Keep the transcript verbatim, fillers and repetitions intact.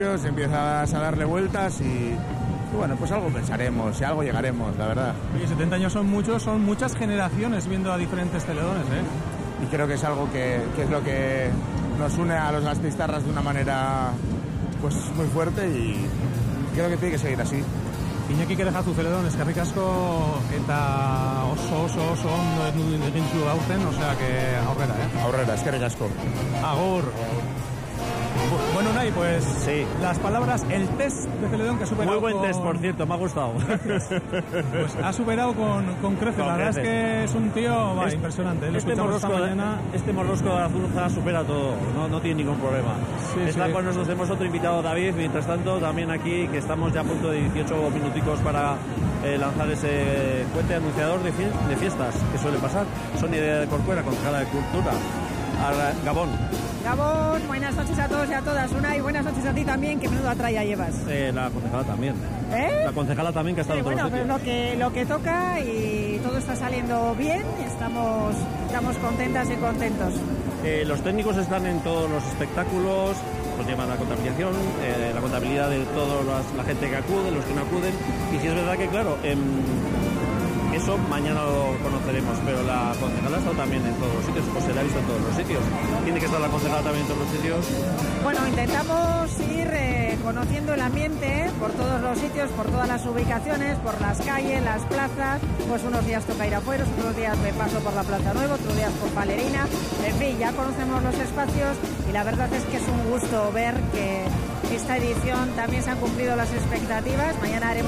Empiezas a darle vueltas y, y bueno, pues algo pensaremos y algo llegaremos, la verdad. Oye, setenta años son muchos, son muchas generaciones viendo a diferentes teledones, ¿eh? Y creo que es algo que, que es lo que nos une a los gasteiztarras de una manera pues muy fuerte y creo que tiene que seguir así. Iñaki Kerejazu Celedón, eskerrik asko eta oso oso oso ondo egin zu aurten, o sea que aurrera, ¿eh? Aurrera, eskerrik asko. Agur. Bueno, Unai, pues sí. Las palabras, el test de Celedón que ha superado. Muy buen con... test, por cierto, me ha gustado. Pues ha superado con, con creces. Con la verdad creces. Es que es un tío va, este, impresionante. Lo este, morrosco, mañana. este morrosco de Azulza supera todo, no, no tiene ningún problema. Sí, Está sí. con nosotros, tenemos otro invitado, David, mientras tanto también aquí, que estamos ya a punto de dieciocho minuticos para eh, lanzar ese puente anunciador de, fie- de fiestas que suele pasar. Sonia de Corcuera, concejala de Cultura. Ahora, Gabón. Gabón, buenas noches a todos y a todas. Una y buenas noches a ti también, que menuda tralla llevas. Eh, la concejala también. ¿Eh? La concejala también, que ha estado Sí, en todos bueno, los pero sitios. lo que, lo que toca y todo está saliendo bien, estamos, estamos contentas y contentos. Eh, los técnicos están en todos los espectáculos, los llevan la contabilización, eh, la contabilidad de toda la gente que acude, los que no acuden. Y si es verdad que, claro, eh, eso mañana lo conoceremos, pero la concejala ha estado también en todos los sitios, o se la ha visto en todos los sitios. Tiene que estar la concejala también en todos los sitios. Bueno, intentamos ir eh, conociendo el ambiente eh, por todos los sitios, por todas las ubicaciones, por las calles, las plazas. Pues unos días toca ir afuera, otros días me paso por la Plaza Nueva, otros días por Valerina. En fin, ya conocemos los espacios y la verdad es que es un gusto ver que esta edición también se han cumplido las expectativas. Mañana haremos